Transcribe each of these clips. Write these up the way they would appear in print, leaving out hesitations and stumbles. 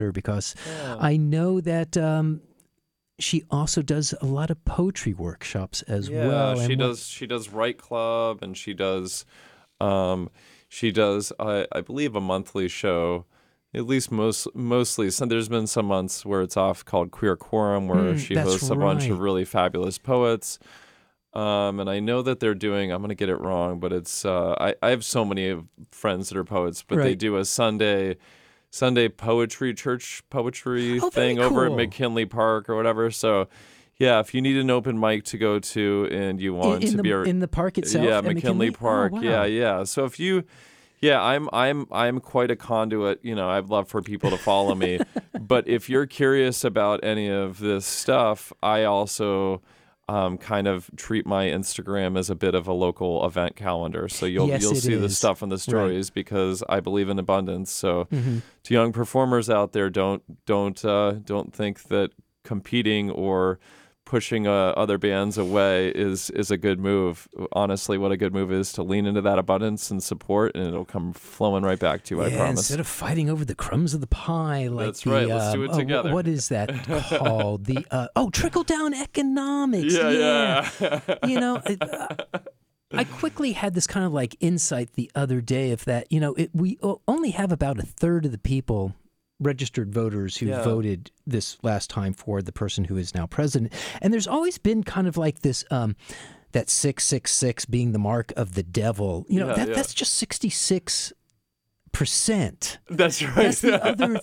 because Yeah. I know that she also does a lot of poetry workshops as well. She and does Write Club, and she does I believe a monthly show. At least mostly. So there's been some months where it's off called Queer Quorum, where she that's hosts a bunch of right. really fabulous poets. And I know that they're doing, I'm going to get it wrong, but it's, I have so many friends that are poets, but they Right. do a Sunday poetry, church poetry Oh, very thing over at cool. McKinley Park or whatever. So, yeah, if you need an open mic to go to and you want in to be in the park itself. yeah, at McKinley Park. Oh, wow. Yeah. So if you, I'm quite a conduit. You know, I'd love for people to follow me. But if you're curious about any of this stuff, I also kind of treat my Instagram as a bit of a local event calendar. So you'll Yes, it see the is. stuff in the stories because I believe in abundance. So to young performers out there, don't think that competing or pushing other bands away is a good move. Honestly, what a good move is to lean into that abundance and support, and it'll come flowing right back to you. I promise. Instead of fighting over the crumbs of the pie, like That's right. Let's do it together. What is that called? The trickle down economics. Yeah. You know. I quickly had this kind of like insight the other day of that, we only have about a third of the people, registered voters, who voted this last time for the person who is now president. And there's always been kind of like this, that 666 being the mark of the devil. That's just 66%. That's right. That's the other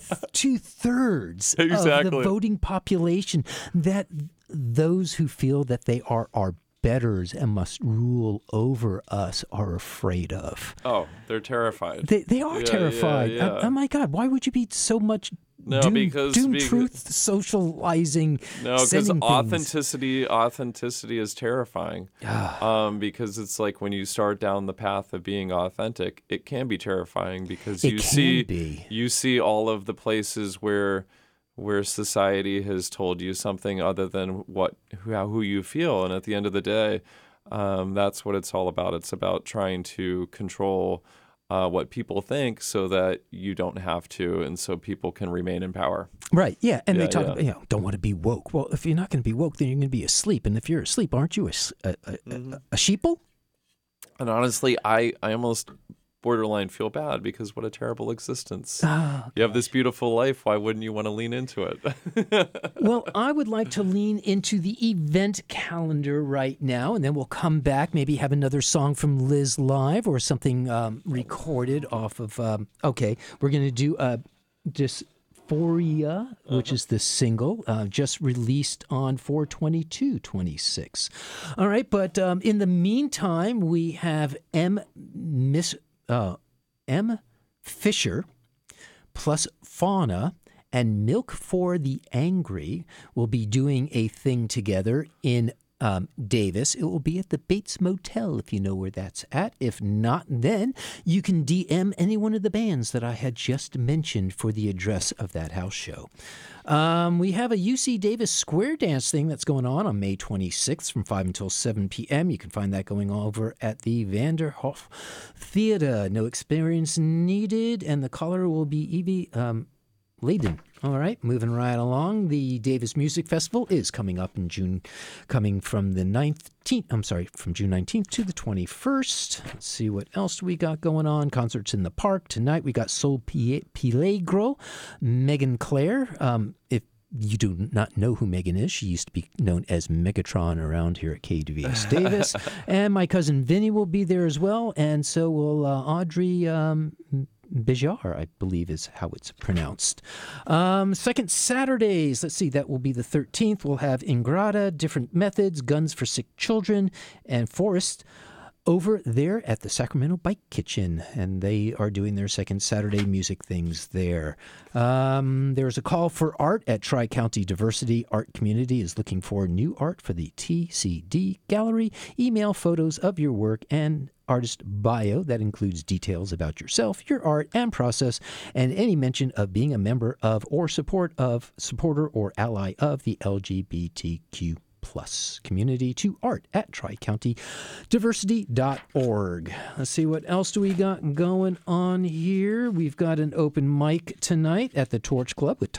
2/3 Exactly. of the voting population that those who feel that they are our betters and must rule over us are afraid of. Oh, they're terrified. They are terrified. Yeah. Oh my God, why would you be so much doom truth socializing? No, because saying authenticity is terrifying. Because it's like when you start down the path of being authentic, it can be terrifying because you see all of the places where society has told you something other than who you feel, and at the end of the day, that's what it's all about. It's about trying to control what people think so that you don't have to, and so people can remain in power. Right, yeah, and they talk about, don't want to be woke. Well, if you're not going to be woke, then you're going to be asleep, and if you're asleep, aren't you a sheeple? And honestly, I almost borderline feel bad because what a terrible existence. You have this beautiful life. Why wouldn't you want to lean into it? Well, I would like to lean into the event calendar right now, and then we'll come back, maybe have another song from Liz live or something recorded off of, we're going to do Dysphoria, which is the single just released on 4/22/26. All right, but in the meantime, we have M. Fisher plus Fauna and Milk for the Angry will be doing a thing together in Davis. It will be at the Bates Motel, if you know where that's at. If not, then you can DM any one of the bands that I had just mentioned for the address of that house show. We have a UC Davis Square Dance thing that's going on May 26th from 5 until 7 p.m. You can find that going over at the Vanderhoff Theater. No experience needed, and the caller will be Evie Layden. All right, moving right along. The Davis Music Festival is coming up in June, coming from June 19th to the 21st. Let's see what else we got going on. Concerts in the park. Tonight we got Sol Peligro, Megan Clare. If you do not know who Megan is, she used to be known as Megatron around here at KDVS Davis. And my cousin Vinny will be there as well. And so will Audrey Bijar, I believe is how it's pronounced. Second Saturdays, let's see, that will be the 13th. We'll have Ingrata, Different Methods, Guns for Sick Children, and Forest over there at the Sacramento Bike Kitchen, and they are doing their second Saturday music things there. There's a call for art at Tri-County Diversity Art Community is looking for new art for the TCD Gallery. Email photos of your work and artist bio that includes details about yourself, your art, and process, and any mention of being a member of or supporter or ally of the LGBTQ plus community to art at tricountydiversity.org. Let's see, what else do we got going on here? We've got an open mic tonight at the Torch Club with